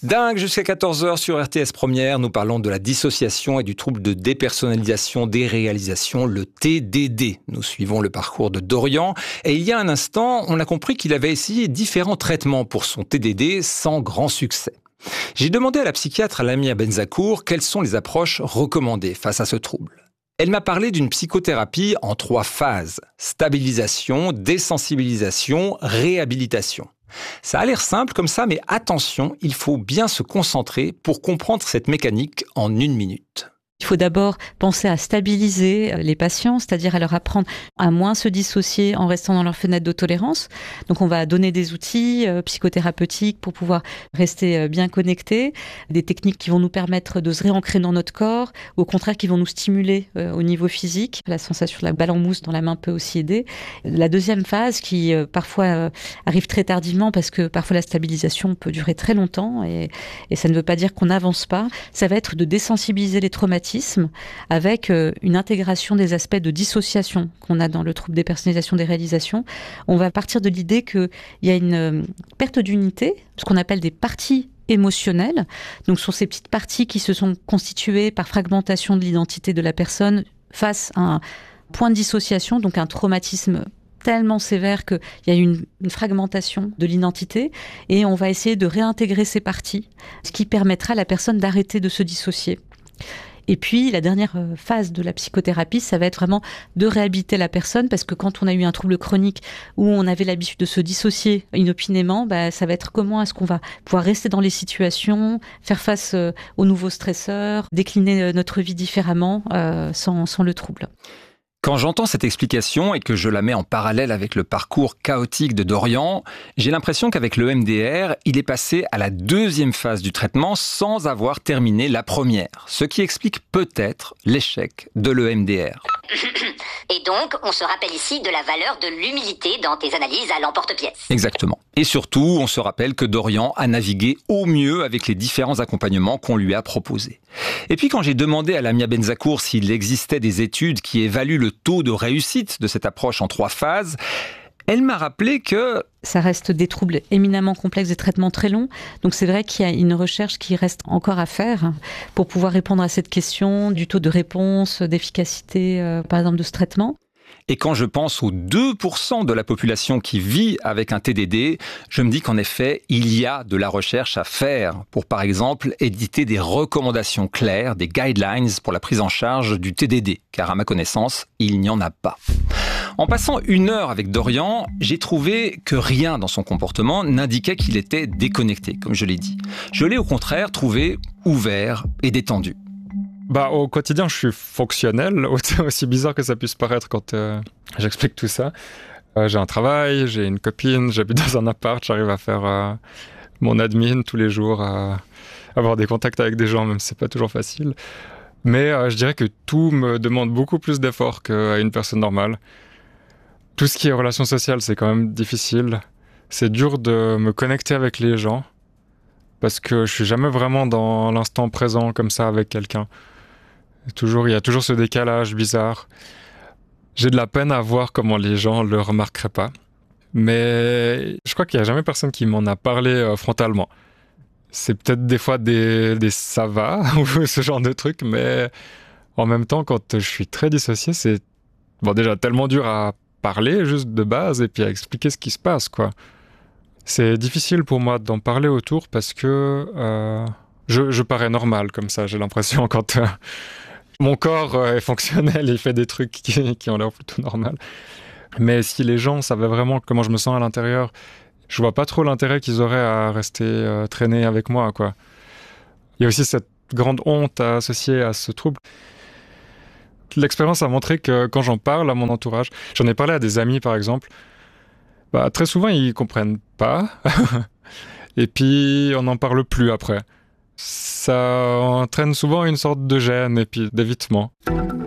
Dingue, jusqu'à 14h sur RTS Première, nous parlons de la dissociation et du trouble de dépersonnalisation des réalisations, le TDD. Nous suivons le parcours de Dorian et il y a un instant, on a compris qu'il avait essayé différents traitements pour son TDD sans grand succès. J'ai demandé à la psychiatre Lamia Benzakour quelles sont les approches recommandées face à ce trouble. Elle m'a parlé d'une psychothérapie en 3 phases. Stabilisation, désensibilisation, réhabilitation. Ça a l'air simple comme ça, mais attention, il faut bien se concentrer pour comprendre cette mécanique en 1 minute. Il faut d'abord penser à stabiliser les patients, c'est-à-dire à leur apprendre à moins se dissocier en restant dans leur fenêtre de tolérance. Donc on va donner des outils psychothérapeutiques pour pouvoir rester bien connectés, des techniques qui vont nous permettre de se réancrer dans notre corps, ou au contraire qui vont nous stimuler au niveau physique. La sensation de la balle en mousse dans la main peut aussi aider. La deuxième phase qui parfois arrive très tardivement parce que parfois la stabilisation peut durer très longtemps et ça ne veut pas dire qu'on n'avance pas, ça va être de désensibiliser les traumatismes avec une intégration des aspects de dissociation qu'on a dans le trouble dépersonnalisation des réalisations. On va partir de l'idée qu'il y a une perte d'unité, ce qu'on appelle des parties émotionnelles. Donc, ce sont ces petites parties qui se sont constituées par fragmentation de l'identité de la personne face à un point de dissociation, donc un traumatisme tellement sévère qu'il y a une fragmentation de l'identité et on va essayer de réintégrer ces parties, ce qui permettra à la personne d'arrêter de se dissocier. Et puis, la dernière phase de la psychothérapie, ça va être vraiment de réhabiliter la personne parce que quand on a eu un trouble chronique où on avait l'habitude de se dissocier inopinément, ça va être comment est-ce qu'on va pouvoir rester dans les situations, faire face aux nouveaux stresseurs, décliner notre vie différemment sans le trouble. Quand j'entends cette explication et que je la mets en parallèle avec le parcours chaotique de Dorian, j'ai l'impression qu'avec le MDR, il est passé à la 2e phase du traitement sans avoir terminé la première. Ce qui explique peut-être l'échec de l'EMDR. Et donc, on se rappelle ici de la valeur de l'humilité dans tes analyses à l'emporte-pièce. Exactement. Et surtout, on se rappelle que Dorian a navigué au mieux avec les différents accompagnements qu'on lui a proposés. Et puis quand j'ai demandé à Lamia Benzakour s'il existait des études qui évaluent le taux de réussite de cette approche en 3 phases, elle m'a rappelé que ça reste des troubles éminemment complexes, des traitements très longs. Donc c'est vrai qu'il y a une recherche qui reste encore à faire pour pouvoir répondre à cette question du taux de réponse, d'efficacité, par exemple, de ce traitement. Et quand je pense aux 2% de la population qui vit avec un TDD, je me dis qu'en effet, il y a de la recherche à faire pour, par exemple, éditer des recommandations claires, des guidelines pour la prise en charge du TDD, car à ma connaissance, il n'y en a pas. En passant 1 heure avec Dorian, j'ai trouvé que rien dans son comportement n'indiquait qu'il était déconnecté, comme je l'ai dit. Je l'ai au contraire trouvé ouvert et détendu. Au quotidien, je suis fonctionnel, aussi bizarre que ça puisse paraître quand j'explique tout ça. J'ai un travail, j'ai une copine, j'habite dans un appart, j'arrive à faire mon admin tous les jours, à avoir des contacts avec des gens, même si c'est pas toujours facile. Mais je dirais que tout me demande beaucoup plus d'efforts qu'à une personne normale. Tout ce qui est relations sociales, c'est quand même difficile. C'est dur de me connecter avec les gens parce que je suis jamais vraiment dans l'instant présent comme ça avec quelqu'un. Il y a toujours ce décalage bizarre. J'ai de la peine à voir comment les gens le remarqueraient pas. Mais je crois qu'il n'y a jamais personne qui m'en a parlé frontalement. C'est peut-être des fois des ça va ou ce genre de trucs, mais en même temps, quand je suis très dissocié, c'est déjà tellement dur à parler juste de base et puis à expliquer ce qui se passe, quoi. C'est difficile pour moi d'en parler autour parce que je parais normal comme ça, j'ai l'impression, quand mon corps est fonctionnel et il fait des trucs qui ont l'air plutôt normal. Mais si les gens savaient vraiment comment je me sens à l'intérieur, je vois pas trop l'intérêt qu'ils auraient à rester traîner avec moi, quoi. Il y a aussi cette grande honte associée à ce trouble. L'expérience a montré que quand j'en parle à mon entourage, j'en ai parlé à des amis par exemple, très souvent ils comprennent pas et puis on n'en parle plus après. Ça entraîne souvent une sorte de gêne et puis d'évitement.